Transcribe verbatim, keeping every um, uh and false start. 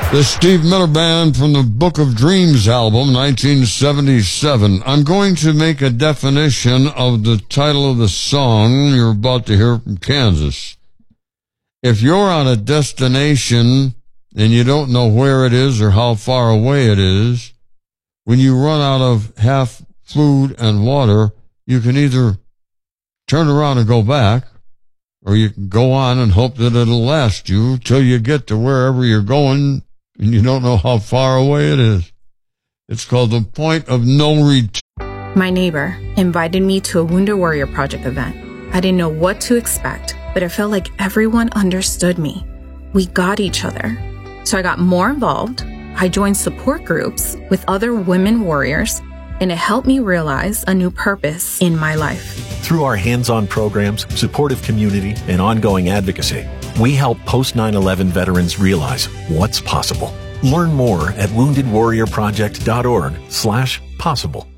The Steve Miller Band from the Book of Dreams album, nineteen seventy-seven. I'm going to make a definition of the title of the song you're about to hear from Kansas. If you're on a destination and you don't know where it is or how far away it is, when you run out of half food and water, you can either turn around and go back, or you can go on and hope that it'll last you till you get to wherever you're going and you don't know how far away it is. It's called the point of no return. My neighbor invited me to a Wounded Warrior Project event. I didn't know what to expect, but it felt like everyone understood me. We got each other. So I got more involved. I joined support groups with other women warriors, and it helped me realize a new purpose in my life. Through our hands-on programs, supportive community, and ongoing advocacy, we help post nine eleven veterans realize what's possible. Learn more at wounded warrior project dot org slash possible.